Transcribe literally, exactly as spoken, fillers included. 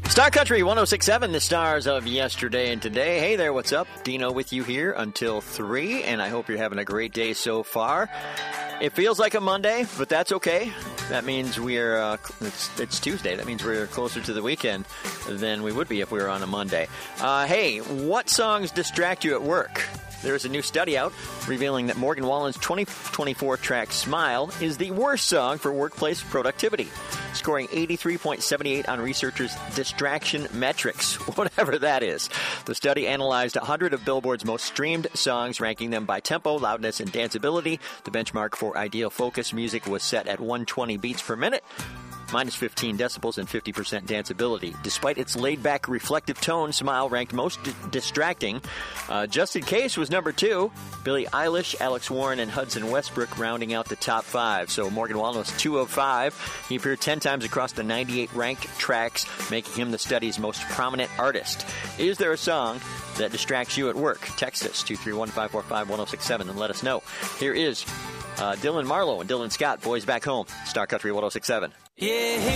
Star Country one oh six point seven, the stars of yesterday and today. Hey there, what's up? Dino with you here until three, and I hope you're having a great day so far. It feels like a Monday, but that's okay. That means we're, uh, it's, it's Tuesday. That means we're closer to the weekend than we would be if we were on a Monday. Uh, hey, what songs distract you at work? There's a new study out revealing that Morgan Wallen's twenty twenty-four track Smile is the worst song for workplace productivity, scoring eighty-three point seven eight on researchers' distraction metrics, whatever that is. The study analyzed one hundred of Billboard's most streamed songs, ranking them by tempo, loudness, and danceability. The benchmark for ideal focus music was set at one hundred twenty beats per minute. Minus fifteen decibels and fifty percent danceability. Despite its laid-back, reflective tone, Smile ranked most d- distracting. Uh, Just in Case was number two. Billie Eilish, Alex Warren, and Hudson Westbrook rounding out the top five. So Morgan Wallen was two of five. He appeared ten times across the ninety-eight ranked tracks, making him the study's most prominent artist. Is there a song that distracts you at work? Text us, two three one, five four five, one oh six seven, and let us know. Here is uh, Dylan Marlowe and Dylan Scott, Boys Back Home, Star Country one oh six point seven. Yeah.